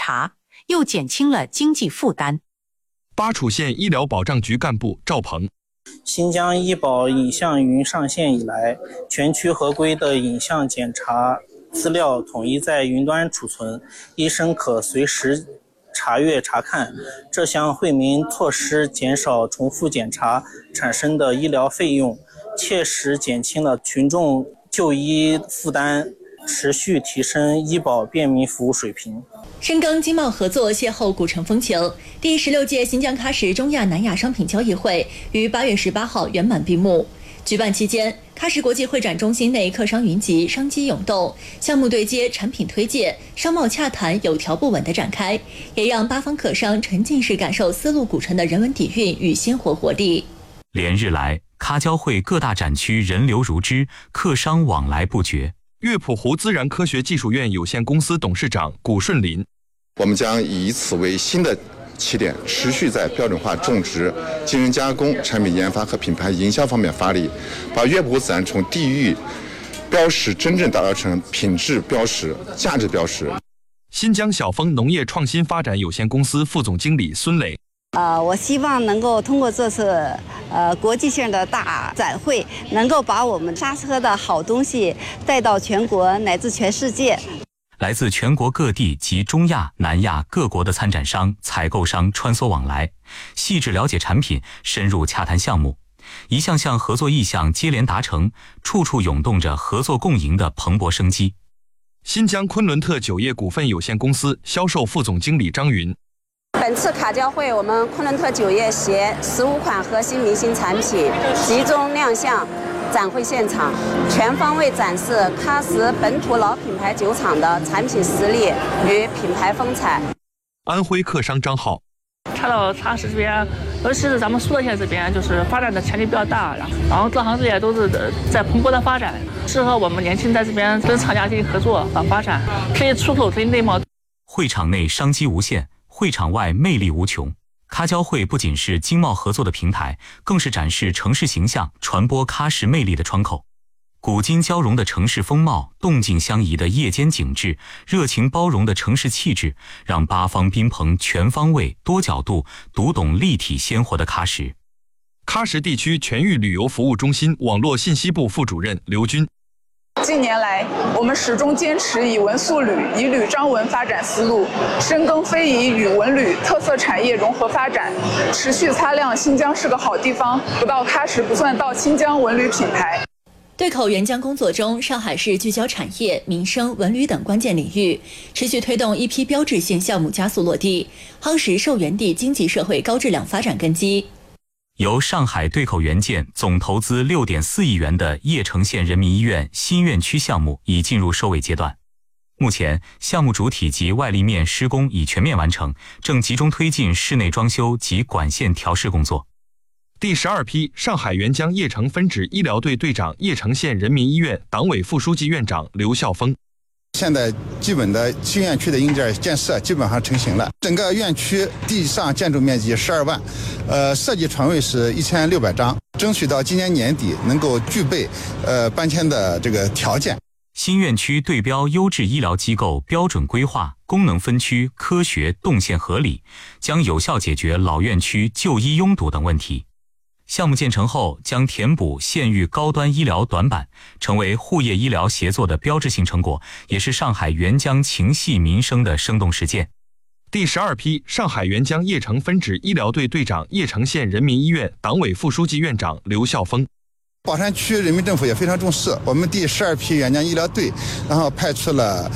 查，又减轻了经济负担。 巴楚县医疗保障局干部赵鹏， 新疆医保影像云上线以来，全区合规的影像检查资料统一在云端储存，医生可随时查阅查看。这项惠民措施减少重复检查产生的医疗费用，切实减轻了群众就医负担，持续提升医保便民服务水平。 深耕经贸合作邂逅古城风情，第16届新疆喀什中亚南亚商品交易会于8月18号圆满闭幕。举办期间，喀什国际会展中心内客商云集，商机涌动，项目对接、产品推介、商贸洽谈有条不紊地展开，也让八方客商沉浸式感受丝路古城的人文底蕴与鲜活活力。 连日来，喀交会各大展区人流如织，客商往来不绝。 乐谱湖自然科学技术院有限公司董事长古顺林， 我们将以此为新的起点，持续在标准化种植、精人加工、产品研发和品牌营销方面发力，把乐谱自然从地域标识真正打造成品质标识、价值标识。 新疆小丰农业创新发展有限公司副总经理孙磊， 我希望能够通过这次国际性的大展会，能够把我们刹车的好东西带到全国乃至全世界。 来自全国各地及中亚、南亚各国的参展商、采购商穿梭往来，细致了解产品，深入洽谈项目，一项项合作意向接连达成，处处涌动着合作共赢的蓬勃生机。 新疆昆仑特酒业股份有限公司销售副总经理张云， 本次卡交会，我们昆仑特酒业携15款核心明星产品集中亮相展会现场，全方位展示喀什本土老品牌酒厂的产品实力与品牌风采。 安徽客商张浩， 看到喀什这边，尤其是咱们苏德县这边，就是发展的潜力比较大，然后各行各业都是在蓬勃的发展，适合我们年轻人在这边跟厂家进行合作和发展，可以出口，可以内贸。 会场内商机无限，会场外魅力无穷。喀交会不仅是经贸合作的平台，更是展示城市形象、传播喀什魅力的窗口。古今交融的城市风貌，动静相宜的夜间景致，热情包容的城市气质，让八方宾朋全方位、多角度读懂立体鲜活的喀什。 喀什地区全域旅游服务中心网络信息部副主任刘军， 近年来，我们始终坚持以文塑旅、以旅张文发展思路，深耕非遗与文旅特色产业融合发展，持续擦亮新疆是个好地方，不到喀什不算到新疆文旅品牌。 对口援疆工作中，上海市聚焦产业、民生、文旅等关键领域，持续推动一批标志性项目加速落地，夯实受援地经济社会高质量发展根基。 由上海对口援建总投资6.4亿元的邺城县人民医院新院区项目已进入收尾阶段。目前，项目主体及外立面施工已全面完成，正集中推进室内装修及管线调试工作。 第12批上海援疆邺城分支医疗队队长、邺城县人民医院党委副书记院长刘孝峰。 现在基本的新院区的硬件建设基本上成型了，整个院区地上建筑面积12万，设计床位是1600张，争取到今年年底能够具备搬迁的这个条件。 新院区对标优质医疗机构标准规划，功能分区科学动线合理，将有效解决老院区就医拥堵等问题。项目建成后，将填补县域高端医疗短板，成为沪邺医疗协作的标志性成果，也是上海援疆情系民生的生动实践。 第12批上海援疆邺城分支医疗队队长、邺城县人民医院党委副书记院长刘孝峰。 宝山区人民政府也非常重视，我们第12批援疆医疗队，然后派出了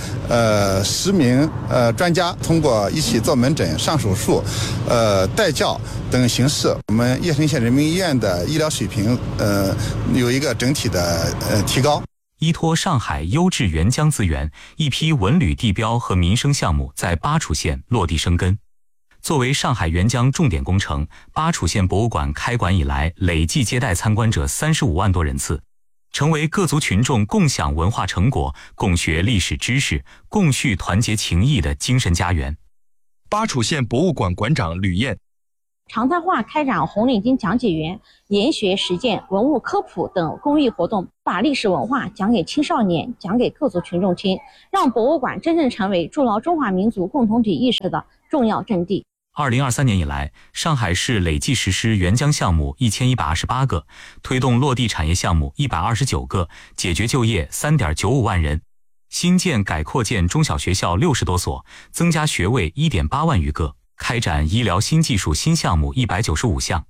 10名专家，通过一起做门诊、上手术、带教等形式，我们邺城县人民医院的医疗水平有一个整体的提高。 依托上海优质援疆资源，一批文旅地标和民生项目在巴楚县落地生根。作为上海援疆重点工程，巴楚县博物馆开馆以来累计接待参观者35万多人次，成为各族群众共享文化成果、共学历史知识、共叙团结情谊的精神家园。 巴楚县博物馆馆长吕燕， 常态化开展红领巾讲解员研学实践、文物科普等公益活动，把历史文化讲给青少年、讲给各族群众听，让博物馆真正成为筑牢中华民族共同体意识的重要阵地。 2023年以来，上海市累计实施援疆项目1128个，推动落地产业项目129个，解决就业3.95万人，新建改扩建中小学校60多所，增加学位1.8万余个，开展医疗新技术新项目195项。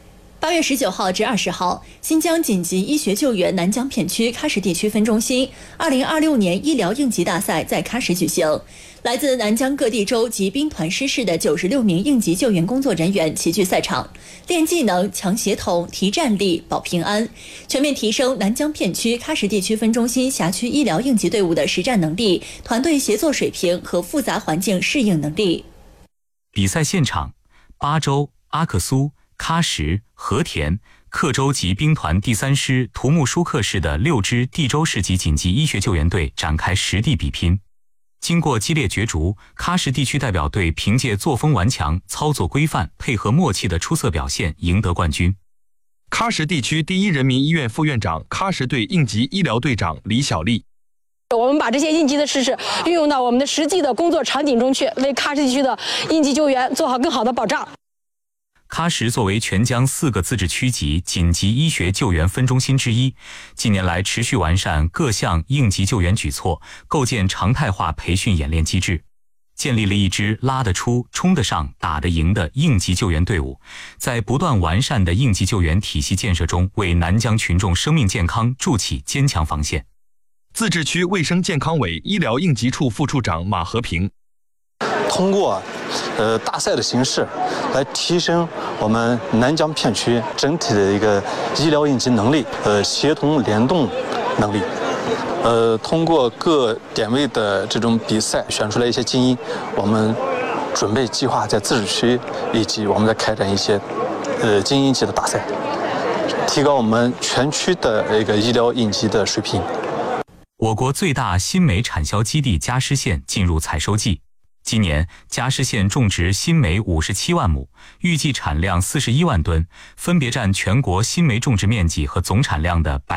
8月19号至20号，新疆紧急医学救援南疆片区喀什地区分中心2026年医疗应急大赛在喀什举行。来自南疆各地州及兵团师事的96名应急救援工作人员齐聚赛场，练技能、强协同、提战力、保平安，全面提升南疆片区喀什地区分中心辖区医疗应急队伍的实战能力、团队协作水平和复杂环境适应能力。 比赛现场，巴州、阿克苏、喀什、和田、克州及兵团第3师图木舒克市的6支地州市级紧急医学救援队展开实地比拼。经过激烈角逐，喀什地区代表队凭借作风顽强、操作规范、配合默契的出色表现赢得冠军。 喀什地区第1人民医院副院长、喀什队应急医疗队长李小丽。 我们把这些应急的知识运用到我们的实际的工作场景中去，为喀什地区的应急救援做好更好的保障。 喀什作为全疆4个自治区级紧急医学救援分中心之一，近年来持续完善各项应急救援举措，构建常态化培训演练机制，建立了一支拉得出、冲得上、打得赢的应急救援队伍，在不断完善的应急救援体系建设中，为南疆群众生命健康筑起坚强防线。 自治区卫生健康委医疗应急处副处长马和平。 通过大赛的形式来提升我们南疆片区整体的一个医疗应急能力，协同联动能力。通过各点位的这种比赛选出来一些精英，我们准备计划在自治区以及我们再开展一些精英级的大赛，提高我们全区的一个医疗应急的水平。 我国最大新煤产销基地迦湿县进入采收季。今年迦湿县种植新煤57万亩，预计产量41万吨，分别占全国新煤种植面积和总产量的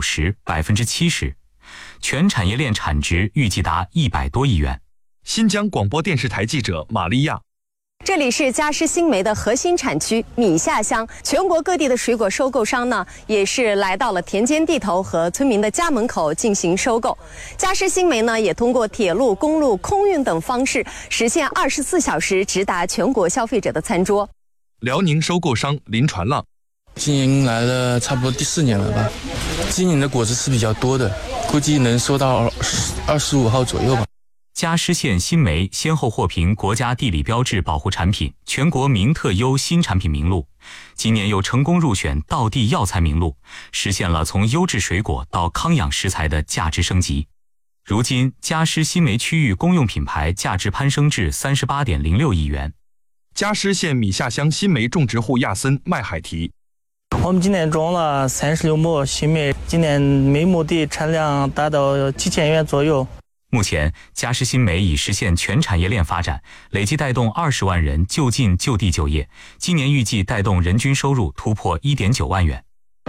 50%、70%，全产业链产值预计达100多亿元。 新疆广播电视台记者玛利亚。 这里是迦湿新煤的核心产区米下乡，全国各地的水果收购商呢，也是来到了田间地头和村民的家门口进行收购。迦湿新煤呢，也通过铁路、公路、空运等方式，实现24小时直达全国消费者的餐桌。 辽宁收购商林传浪， 经营来了差不多第4年了吧，今年的果子是比较多的，估计能收到25号左右吧。 迦湿县新煤先后获评国家地理标志保护产品、全国名特优新产品名录，今年又成功入选道地药材名录，实现了从优质水果到康养食材的价值升级。如今，迦湿新煤区域公用品牌价值攀升至38.06亿元。 迦湿县米下乡新煤种植户亚森麦海提。 我们今年种了36亩新煤，今年每亩地产量达到7000元左右。 目前，迦湿新煤已实现全产业链发展，累计带动20万人就近就地就业，今年预计带动人均收入突破1.9万元。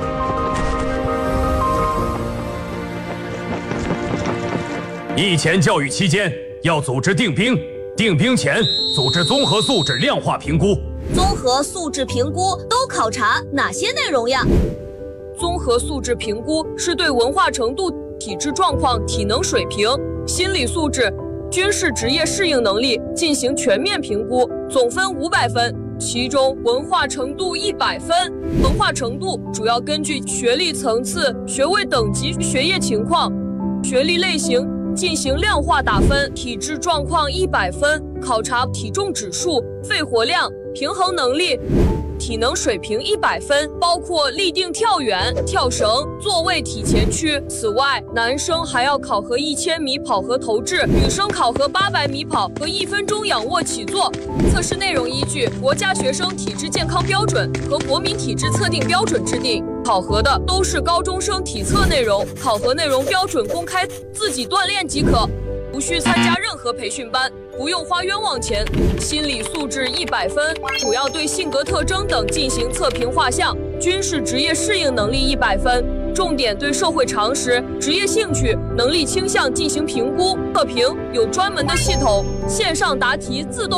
役前教育期间要组织定兵，定兵前组织综合素质量化评估。 综合素质评估都考察哪些内容呀？ 综合素质评估是对文化程度、体质状况、体能水平、心理素质、军事职业适应能力进行全面评估，总分500分，其中文化程度100分。文化程度主要根据学历层次、学位等级、学业情况、学历类型进行量化打分。体质状况100分，考察体重指数、肺活量、平衡能力。体能水平100分，包括立定跳远、跳绳、坐位体前屈。此外，男生还要考核1000米跑和投掷，女生考核800米跑和1分钟仰卧起坐。测试内容依据国家学生体质健康标准和国民体质测定标准制定，考核的都是高中生体测内容，考核内容标准公开，自己锻炼即可，无需参加任何培训班。 不用花冤枉钱。心理素质100分，主要对性格特征等进行测评画像。军事职业适应能力100分，重点对社会常识、职业兴趣、能力倾向进行评估测评，有专门的系统，线上答题自动。